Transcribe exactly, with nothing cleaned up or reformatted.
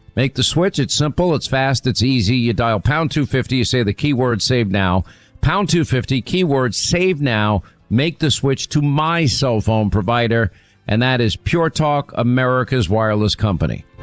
Make the switch. It's simple. It's fast. It's easy. You dial pound two fifty. You say the keyword save now. Pound two fifty, keyword save now. Make the switch to my cell phone provider, and that is Pure Talk, America's wireless company.